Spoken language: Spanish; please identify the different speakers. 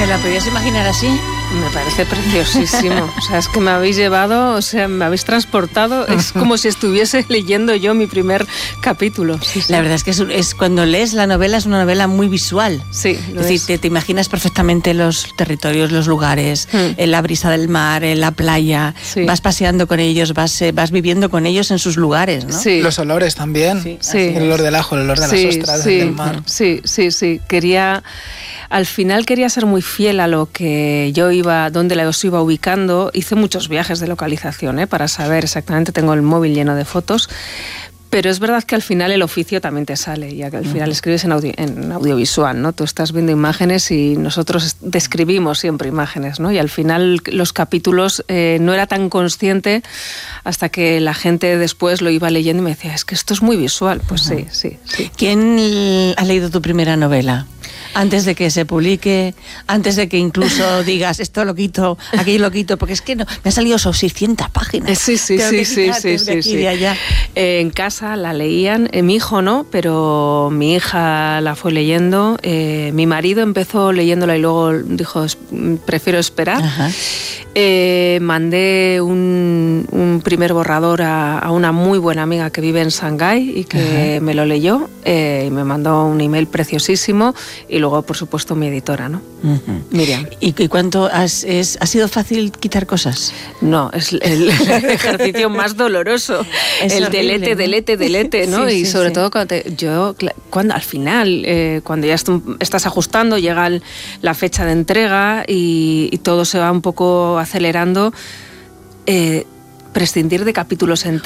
Speaker 1: ¿Te la podías imaginar así?
Speaker 2: Me parece preciosísimo. O sea, es que me habéis llevado, o sea, me habéis transportado. Es como si estuviese leyendo yo mi primer capítulo. Sí, sí.
Speaker 1: La verdad es que es cuando lees la novela, es una novela muy visual.
Speaker 2: Sí,
Speaker 1: es decir, te imaginas perfectamente los territorios, los lugares, la brisa del mar, la playa. Sí. Vas paseando con ellos, vas viviendo con ellos en sus lugares, ¿no?
Speaker 3: Sí. Los olores también. Sí. Sí. El olor del ajo, el olor de las ostras, del mar.
Speaker 2: Sí. Al final quería ser muy fiel a lo que yo donde los iba ubicando. Hice muchos viajes de localización, para saber exactamente, tengo el móvil lleno de fotos, pero es verdad que al final el oficio también te sale, ya que al final escribes en audiovisual, ¿no? Tú estás viendo imágenes y nosotros describimos siempre imágenes, ¿no? Y al final los capítulos no era tan consciente hasta que la gente después lo iba leyendo y me decía, es que esto es muy visual. Pues sí.
Speaker 1: ¿Quién ha leído tu primera novela? Antes de que se publique, antes de que incluso digas esto lo quito, aquello lo quito, porque es que no, me han salido 600 páginas.
Speaker 2: Sí.
Speaker 1: De allá.
Speaker 2: En casa la leían, mi hijo no, pero mi hija la fue leyendo. Mi marido empezó leyéndola y luego dijo, prefiero esperar. Mandé un primer borrador a una muy buena amiga que vive en Shanghái y que me lo leyó y me mandó un email preciosísimo. Y luego, por supuesto, mi editora, ¿no? Miriam.
Speaker 1: ¿Y cuánto ha sido fácil quitar cosas?
Speaker 2: No, es el ejercicio más doloroso. Es el horrible, delete, ¿no? Sí, y sobre todo cuando al final, cuando ya estás ajustando, llega la fecha de entrega y todo se va un poco acelerando, prescindir de capítulos enteros.